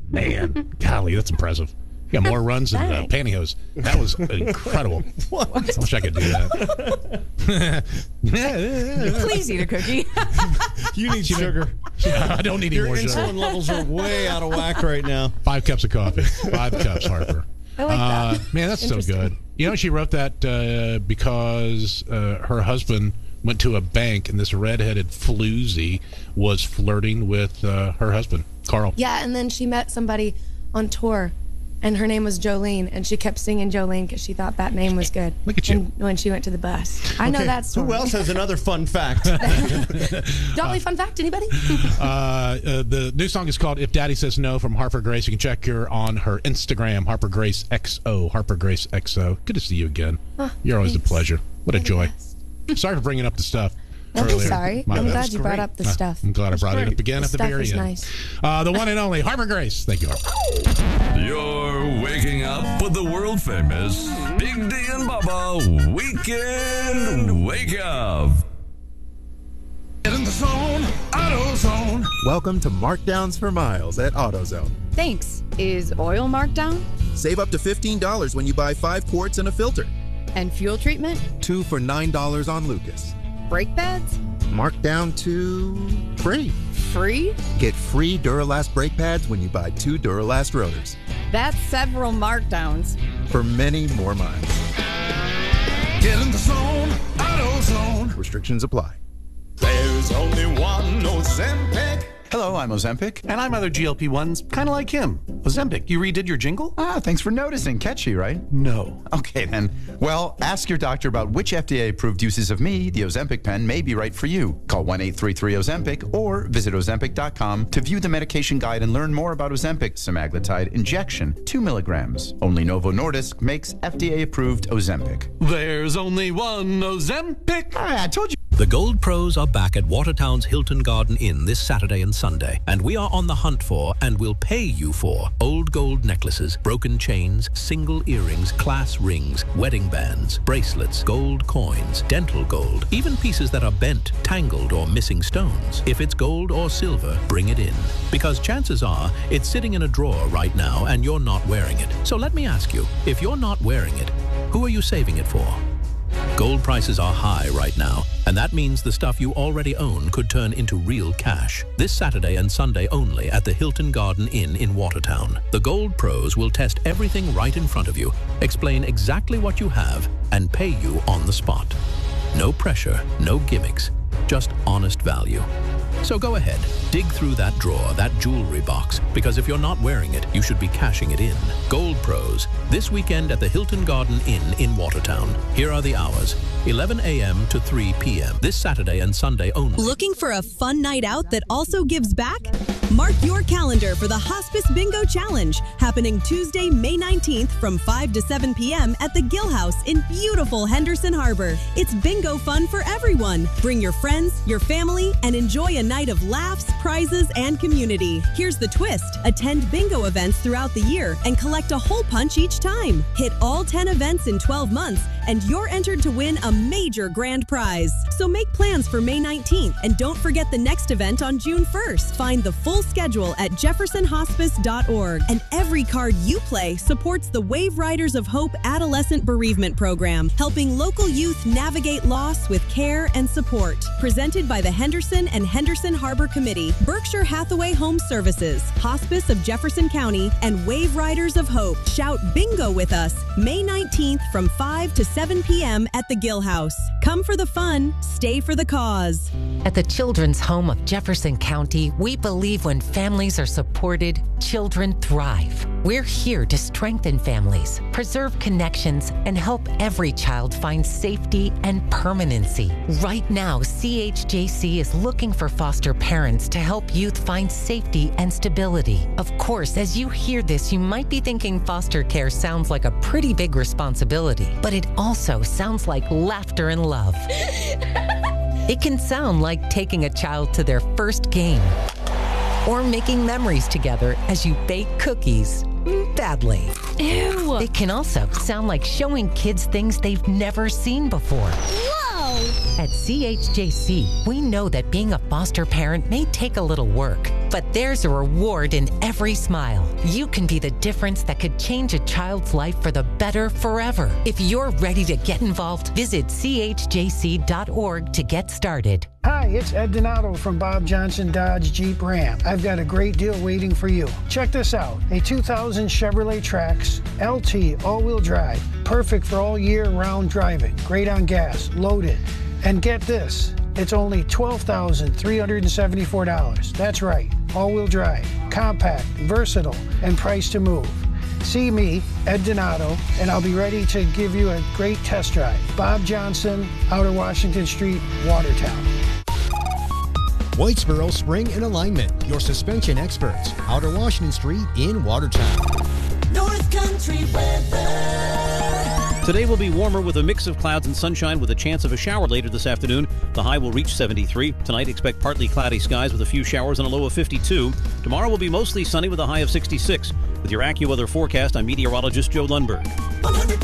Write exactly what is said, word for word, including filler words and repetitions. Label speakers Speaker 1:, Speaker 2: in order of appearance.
Speaker 1: Man, golly, that's impressive. You got more runs than uh, pantyhose. That was incredible. What? I wish I could do that.
Speaker 2: Please eat a cookie.
Speaker 3: You need sugar.
Speaker 1: I don't need any
Speaker 3: Your
Speaker 1: more sugar.
Speaker 3: insulin levels are way out of whack right now.
Speaker 1: Five cups of coffee. Five cups, Harper.
Speaker 2: I like
Speaker 1: uh,
Speaker 2: that.
Speaker 1: Man, that's so good. You know, she wrote that uh, because uh, her husband went to a bank and this redheaded floozy was flirting with uh, her husband, Carl.
Speaker 4: Yeah, and then she met somebody on tour, and her name was Jolene, and she kept singing Jolene because she thought that name was good.
Speaker 1: Look at you.
Speaker 4: And when she went to the bus. I know
Speaker 3: Okay,
Speaker 4: that story.
Speaker 3: Who else has another fun fact?
Speaker 4: Dolly, fun fact, anybody?
Speaker 1: uh, uh, the new song is called If Daddy Says No from Harper Grace. You can check her on her Instagram, Harper Grace X O. Harper Grace X O. Good to see you again.
Speaker 4: Oh,
Speaker 1: You're always
Speaker 4: thanks.
Speaker 1: a pleasure. What a
Speaker 4: You're the
Speaker 1: joy.
Speaker 4: best.
Speaker 1: Sorry for bringing up the stuff.
Speaker 4: Don't be
Speaker 1: earlier.
Speaker 4: sorry.
Speaker 1: My
Speaker 4: I'm
Speaker 1: bad.
Speaker 4: glad you brought
Speaker 3: great.
Speaker 4: up the
Speaker 1: Uh,
Speaker 4: stuff.
Speaker 1: I'm glad I brought it up again
Speaker 4: The
Speaker 1: at the
Speaker 4: stuff
Speaker 1: very
Speaker 4: is
Speaker 1: end.
Speaker 4: nice.
Speaker 1: Uh, the one and only Harper Grace. Thank you, Harper.
Speaker 5: You're waking up with the world famous Big D and Bubba Weekend Wake Up.
Speaker 6: Get in the zone, AutoZone.
Speaker 7: Welcome to Markdowns for Miles at AutoZone.
Speaker 2: Thanks. Is oil marked down?
Speaker 7: Save up to fifteen dollars when you buy five quarts and a filter.
Speaker 2: And fuel treatment?
Speaker 7: Two for nine dollars on Lucas.
Speaker 2: Brake pads?
Speaker 7: Marked down to free.
Speaker 2: Free?
Speaker 7: Get free Duralast brake pads when you buy two Duralast rotors.
Speaker 2: That's several markdowns.
Speaker 7: For many more miles.
Speaker 6: Get in the zone, AutoZone.
Speaker 7: Restrictions apply.
Speaker 6: There's only one Ozempic.
Speaker 8: Hello, I'm Ozempic, and I'm other G L P ones, kind of like him. Ozempic, you redid your jingle?
Speaker 9: Ah, thanks for noticing. Catchy, right?
Speaker 8: No.
Speaker 9: Okay, then. Well, ask your doctor about which F D A-approved uses of me, the Ozempic pen, may be right for you. Call one eight three three Ozempic or visit Ozempic dot com to view the medication guide and learn more about Ozempic semaglutide injection, two milligrams. Only Novo Nordisk makes F D A-approved Ozempic.
Speaker 8: There's only one Ozempic.
Speaker 9: Ah, I told you.
Speaker 10: The Gold Pros are back at Watertown's Hilton Garden Inn this Saturday and Sunday, and we are on the hunt for and will pay you for old gold necklaces, broken chains, single earrings, class rings, wedding bands, bracelets, gold coins, dental gold, even pieces that are bent, tangled, or missing stones. If it's gold or silver, bring it in, because chances are it's sitting in a drawer right now and you're not wearing it. So let me ask you, if you're not wearing it, who are you saving it for? Gold prices are high right now, and that means the stuff you already own could turn into real cash. This Saturday and Sunday only at the Hilton Garden Inn in Watertown. The Gold Pros will test everything right in front of you, explain exactly what you have, and pay you on the spot. No pressure, no gimmicks, just honest value. So go ahead, dig through that drawer, that jewelry box, because if you're not wearing it, you should be cashing it in. Gold Pros, this weekend at the Hilton Garden Inn in Watertown. Here are the hours, eleven a.m. to three p.m. this Saturday and Sunday only.
Speaker 11: Looking for a fun night out that also gives back? Mark your calendar for the Hospice Bingo Challenge, happening Tuesday, May nineteenth from five to seven p.m. at the Gill House in beautiful Henderson Harbor. It's bingo fun for everyone. Bring your friends, your family, and enjoy a night of laughs, prizes, and community. Here's the twist. Attend bingo events throughout the year and collect a hole punch each time. Hit all ten events in twelve months, and you're entered to win a major grand prize. So make plans for May nineteenth, and don't forget the next event on June first. Find the full schedule at jefferson hospice dot org, and every card you play supports the Wave Riders of Hope Adolescent Bereavement Program, helping local youth navigate loss with care and support. Presented by the Henderson and Henderson Harbor Committee, Berkshire Hathaway Home Services, Hospice of Jefferson County, and Wave Riders of Hope. Shout bingo with us May nineteenth from five to seven p.m. at the Gill House. Come for the fun, stay for the cause.
Speaker 12: At the Children's Home of Jefferson County, we believe when families are supported, children thrive. We're here to strengthen families, preserve connections, and help every child find safety and permanency. Right now, C H J C is looking for foster parents to help youth find safety and stability. Of course, as you hear this, you might be thinking foster care sounds like a pretty big responsibility, but it also sounds like laughter and love. It can sound like taking a child to their first game, or making memories together as you bake cookies. Badly.
Speaker 2: Ew.
Speaker 12: It can also sound like showing kids things they've never seen before.
Speaker 2: Whoa!
Speaker 12: At C H J C, we know that being a foster parent may take a little work, but there's a reward in every smile. You can be the difference that could change a child's life for the better forever. If you're ready to get involved, visit C H J C dot org to get started.
Speaker 13: Hi, it's Ed Donato from Bob Johnson Dodge Jeep Ram. I've got a great deal waiting for you. Check this out. A two thousand Chevrolet Trax L T all-wheel drive. Perfect for all year-round driving. Great on gas, loaded. And get this, it's only twelve thousand three hundred seventy-four dollars. That's right, all-wheel drive, compact, versatile, and priced to move. See me, Ed Donato, and I'll be ready to give you a great test drive. Bob Johnson, Outer Washington Street, Watertown.
Speaker 14: Whitesboro Spring and Alignment, your suspension experts. Outer Washington Street in Watertown.
Speaker 15: North Country weather.
Speaker 16: Today will be warmer with a mix of clouds and sunshine with a chance of a shower later this afternoon. The high will reach seventy-three. Tonight, expect partly cloudy skies with a few showers and a low of fifty-two. Tomorrow will be mostly sunny with a high of sixty-six. With your AccuWeather forecast, I'm meteorologist Joe Lundberg.